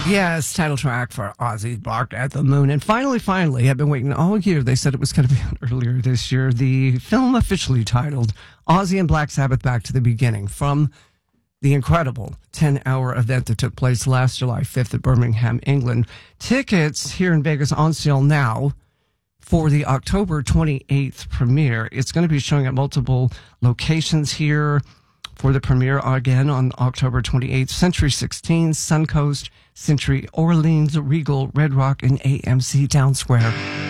Yes, title track for Ozzy, Bark at the Moon. And finally, I've been waiting all year. They said it was going to be out earlier this year. The film officially titled Ozzy and Black Sabbath Back to the Beginning, from the incredible 10-hour event that took place last July 5th at Birmingham, England. Tickets here in Vegas on sale now for the October 28th premiere. It's going to be showing at multiple locations here for the premiere again on October 28th. Century 16, Suncoast, Century Orleans, Regal, Red Rock, and AMC Town Square.